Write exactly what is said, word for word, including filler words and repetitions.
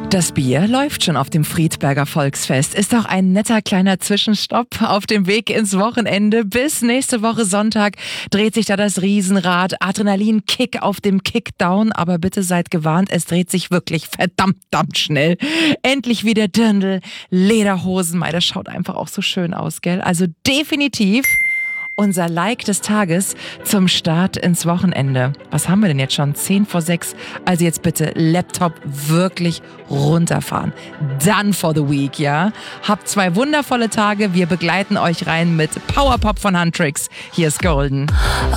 Das Bier läuft schon auf dem Friedberger Volksfest. Ist doch ein netter kleiner Zwischenstopp auf dem Weg ins Wochenende. Bis nächste Woche Sonntag dreht sich da das Riesenrad. Adrenalin-Kick auf dem Kickdown. Aber bitte seid gewarnt, es dreht sich wirklich verdammt, verdammt schnell. Endlich wieder Dirndl, Lederhosen. Mei, das schaut einfach auch so schön aus, gell? Also definitiv unser Like des Tages zum Start ins Wochenende. Was haben wir denn jetzt schon? zehn vor sechs. Also jetzt bitte Laptop wirklich runterfahren. Done for the week, ja? Habt zwei wundervolle Tage. Wir begleiten euch rein mit Powerpop von Huntrix. Hier ist Golden.